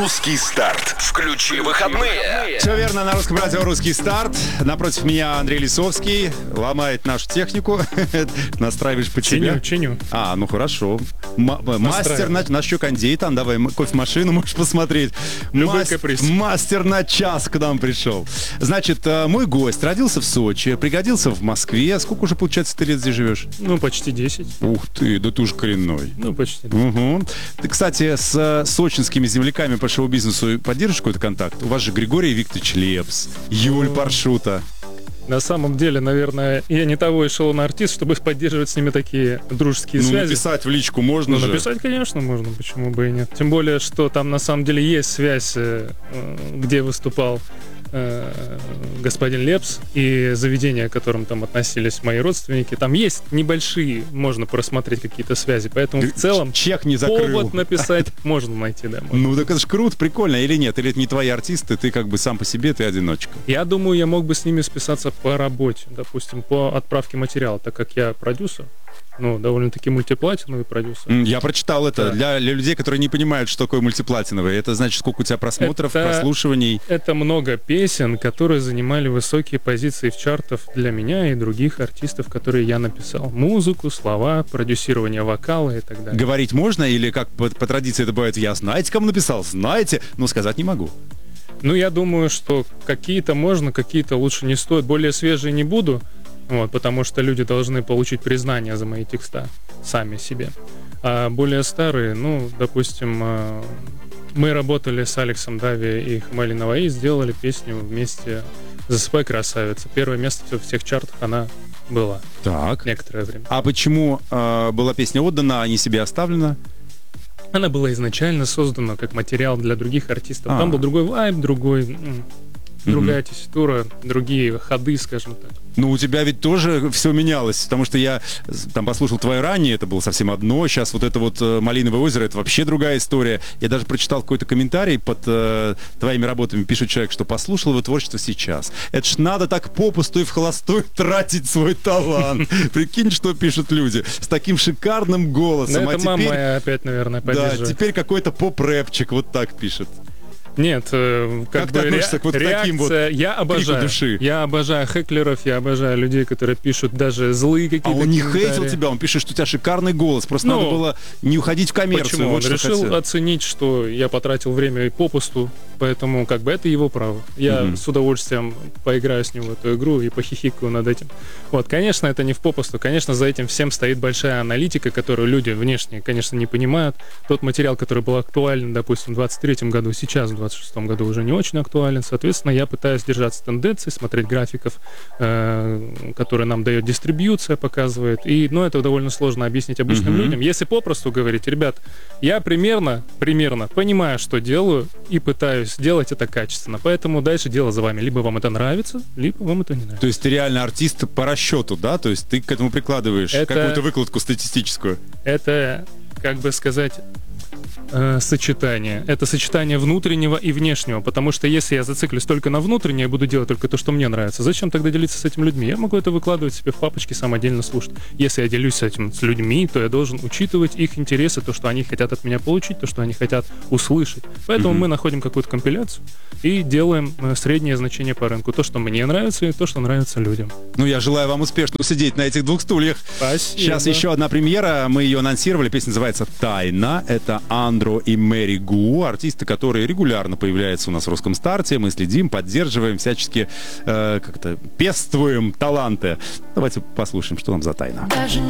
Русский старт. Включи выходные. Все верно, на русском радио «Русский старт». Напротив меня Андрей Лисовский. Ломает нашу технику. Настраиваешь под себя. Чиню. Ну хорошо. Мастер на что кондей там. Давай кофемашину можешь посмотреть. Любой каприз. Мастер на час к нам пришел. Значит, мой гость родился в Сочи, пригодился в Москве. Сколько уже, получается, ты лет здесь живешь? Почти 10. Ух ты, да ты уж коренной. Почти. Угу. Ты, кстати, с сочинскими земляками по шоу-бизнесу поддержишь какой-то контакт? У вас же Григорий Викторович Лепс, Юль Паршута. На самом деле, наверное, я не того эшелона артист, чтобы поддерживать с ними такие дружеские связи. Написать в личку можно же? Написать, конечно, можно, почему бы и нет. Тем более, что там на самом деле есть связь, где выступал господин Лепс и заведения, к которым там относились мои родственники. Там есть небольшие, можно просмотреть какие-то связи, поэтому в целом чек не закрыл. Повод написать можно найти, да. Можно. Так это ж круто, прикольно, или нет? Или это не твои артисты, ты как бы сам по себе, ты одиночка? Я думаю, я мог бы с ними списаться по работе, допустим, по отправке материала, так как я продюсер. Довольно-таки мультиплатиновый продюсер. Я прочитал это. Да. Для людей, которые не понимают, что такое мультиплатиновый, это значит, сколько у тебя просмотров, прослушиваний? Это много песен, которые занимали высокие позиции в чартах для меня и других артистов, которые я написал. Музыку, слова, продюсирование вокала и так далее. Говорить можно или как по традиции это бывает? Я знаете, кому написал? Знаете? Сказать не могу. Я думаю, что какие-то можно, какие-то лучше не стоит. Более свежие не буду. Потому что люди должны получить признание за мои текста сами себе. А более старые, допустим, мы работали с Алексом Дави и Хамали Наваи, сделали песню вместе «Засыпай, красавица». Первое место во всех чартах она была. Так. Некоторое время. А почему была песня отдана, а не себе оставлена? Она была изначально создана как материал для других артистов. Там был другой вайб, другая тесситура, другие ходы, скажем так. У тебя ведь тоже все менялось, потому что я там послушал твое раннее, это было совсем одно, сейчас вот это вот «Малиновое озеро», это вообще другая история. Я даже прочитал какой-то комментарий под твоими работами, пишет человек, что послушал его творчество сейчас. Это ж надо так попусту и в холостой тратить свой талант. Прикинь, что пишут люди с таким шикарным голосом. Это мама моя опять, наверное, поддерживает. Да, теперь какой-то поп-рэпчик вот так пишет. Нет, как ты относишься к таким вот крику души? Я обожаю хэклеров, я обожаю людей, которые пишут даже злые какие-то он не комментарии. хейтил тебя, он пишет, что у тебя шикарный голос, просто надо было не уходить в коммерцию. Почему? Он решил оценить, что я потратил время и попусту, поэтому это его право. Я с удовольствием поиграю с ним в эту игру и похихикаю над этим. Конечно, это не в попусту, конечно, за этим всем стоит большая аналитика, которую люди внешне, конечно, не понимают. Тот материал, который был актуален, допустим, в 23-м году, сейчас в 26-м году уже не очень актуален. Соответственно, я пытаюсь держаться тенденций, смотреть графиков, которые нам дает дистрибьюция, показывает. Это довольно сложно объяснить обычным людям. Если попросту говорить, ребят, я примерно понимаю, что делаю, и пытаюсь делать это качественно. Поэтому дальше дело за вами. Либо вам это нравится, либо вам это не нравится. То есть ты реально артист по расчету, да? То есть ты к этому прикладываешь какую-то выкладку статистическую? Это, сочетание. Это сочетание внутреннего и внешнего, потому что если я зациклюсь только на внутреннее и буду делать только то, что мне нравится, зачем тогда делиться с этими людьми? Я могу это выкладывать себе в папочке, сам отдельно слушать. Если я делюсь с людьми, то я должен учитывать их интересы, то, что они хотят от меня получить, то, что они хотят услышать. Поэтому мы находим какую-то компиляцию и делаем среднее значение по рынку. То, что мне нравится, и то, что нравится людям. Я желаю вам успешно сидеть на этих двух стульях. Спасибо. Сейчас еще одна премьера, мы ее анонсировали, песня называется «Тайна». Это Андро и Мэри Гу, артисты, которые регулярно появляются у нас в «Русском старте». Мы следим, поддерживаем, всячески пествуем таланты. Давайте послушаем, что нам за тайна. Даже